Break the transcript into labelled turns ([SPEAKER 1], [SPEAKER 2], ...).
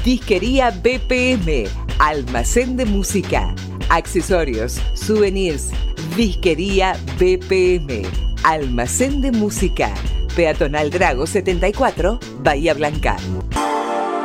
[SPEAKER 1] Disquería BPM, almacén de música, accesorios, souvenirs. Disquería BPM, almacén de música, Peatonal Drago 74, Bahía Blanca.